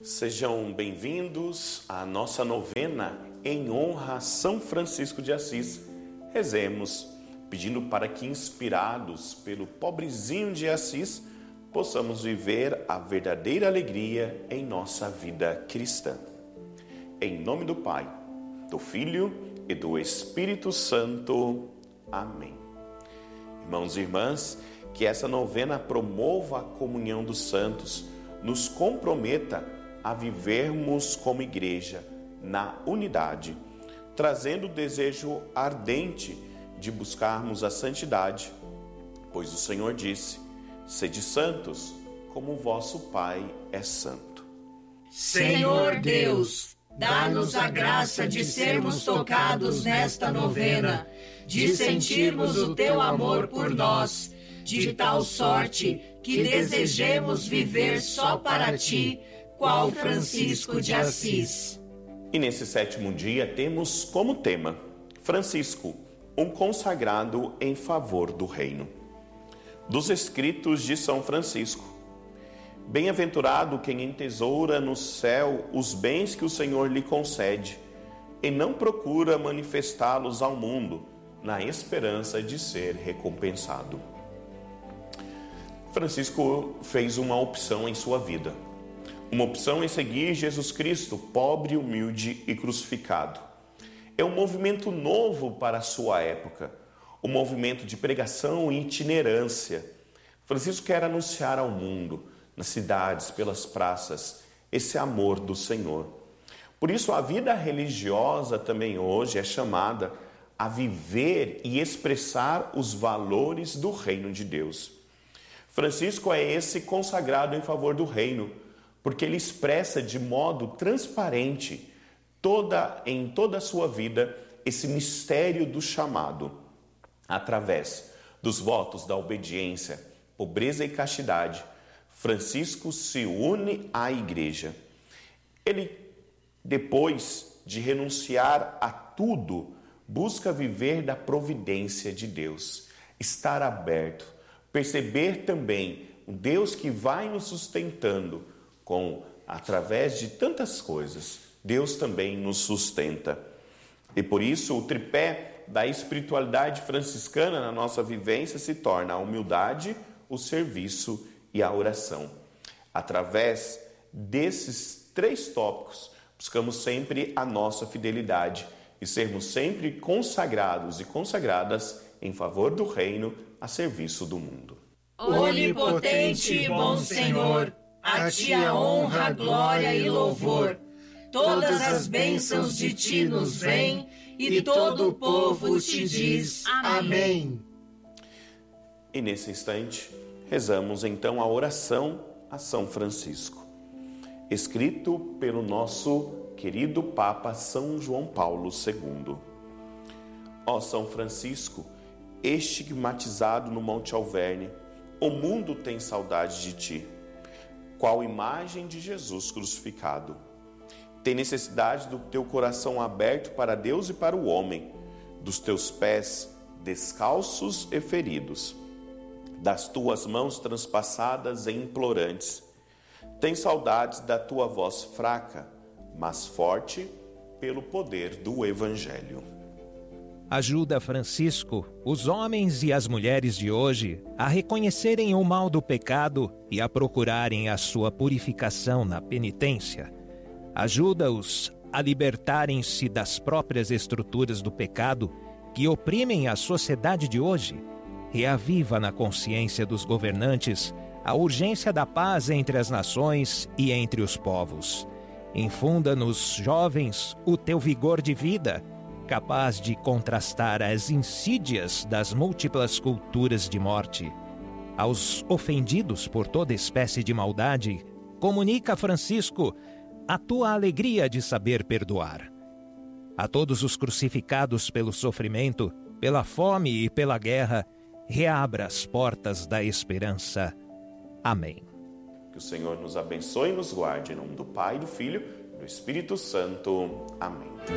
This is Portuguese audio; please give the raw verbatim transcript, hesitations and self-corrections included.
Sejam bem-vindos à nossa novena em honra a São Francisco de Assis. Rezemos, pedindo para que, inspirados pelo pobrezinho de Assis, possamos viver a verdadeira alegria em nossa vida cristã. Em nome do Pai, do Filho e do Espírito Santo. Amém. Irmãos e irmãs, que essa novena promova a comunhão dos santos, nos comprometa a vivermos como igreja na unidade, trazendo o desejo ardente de buscarmos a santidade, pois o Senhor disse: sede santos, como o vosso Pai é santo. Senhor Deus, dá-nos a graça de sermos tocados nesta novena, de sentirmos o teu amor por nós, de tal sorte que desejemos viver só para ti, qual Francisco de Assis. E nesse sétimo dia temos como tema Francisco, um consagrado em favor do reino. Dos escritos de São Francisco. Bem-aventurado quem entesoura no céu os bens que o Senhor lhe concede e não procura manifestá-los ao mundo, na esperança de ser recompensado. Francisco fez uma opção em sua vida. Uma opção em seguir Jesus Cristo, pobre, humilde e crucificado. É um movimento novo para a sua época, um movimento de pregação e itinerância. Francisco quer anunciar ao mundo, nas cidades, pelas praças, esse amor do Senhor. Por isso, a vida religiosa também hoje é chamada a viver e expressar os valores do reino de Deus. Francisco é esse consagrado em favor do reino, porque ele expressa de modo transparente toda, em toda a sua vida esse mistério do chamado, através dos votos da obediência, pobreza e castidade. Francisco se une à igreja. Ele, depois de renunciar a tudo, busca viver da providência de Deus, estar aberto, perceber também o Deus que vai nos sustentando, com, através de tantas coisas, Deus também nos sustenta. E por isso o tripé da espiritualidade franciscana na nossa vivência se torna a humildade, o serviço e a oração. Através desses três tópicos, buscamos sempre a nossa fidelidade e sermos sempre consagrados e consagradas em favor do reino, a serviço do mundo. Onipotente e bom Senhor, a ti a honra, glória e louvor. Todas as bênçãos de ti nos vêm e todo o povo te diz amém. E nesse instante, rezamos então a oração a São Francisco, escrito pelo nosso querido Papa São João Paulo segundo. Ó São Francisco, estigmatizado no Monte Alverne, o mundo tem saudade de ti. Qual imagem de Jesus crucificado. Tem necessidade do teu coração aberto para Deus e para o homem, dos teus pés descalços e feridos, das tuas mãos transpassadas e implorantes. Tem saudades da tua voz fraca, mas forte pelo poder do Evangelho. Ajuda, Francisco, os homens e as mulheres de hoje a reconhecerem o mal do pecado e a procurarem a sua purificação na penitência. Ajuda-os a libertarem-se das próprias estruturas do pecado que oprimem a sociedade de hoje. Reaviva na consciência dos governantes a urgência da paz entre as nações e entre os povos. Infunda nos jovens o teu vigor de vida, capaz de contrastar as insídias das múltiplas culturas de morte. Aos ofendidos por toda espécie de maldade, comunica, Francisco, a tua alegria de saber perdoar. A todos os crucificados pelo sofrimento, pela fome e pela guerra, reabra as portas da esperança. Amém. Que o Senhor nos abençoe e nos guarde, em nome do Pai, do Filho e do Espírito Santo. Amém.